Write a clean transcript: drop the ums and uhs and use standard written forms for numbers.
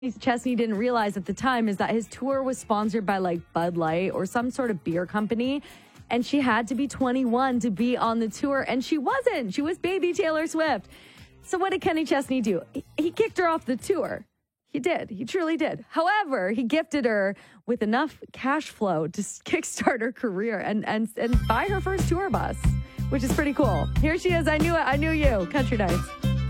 Chesney didn't realize at the time is that his tour was sponsored by like Bud Light or some sort of beer company. And she had to be 21 to be on the tour. And she wasn't. She was baby Taylor Swift. So what did Kenny Chesney do? He kicked her off the tour. He did. He truly did. However, he gifted her with enough cash flow to kickstart her career and buy her first tour bus, which is pretty cool. Here she is. I knew it. I knew you. Country Nights.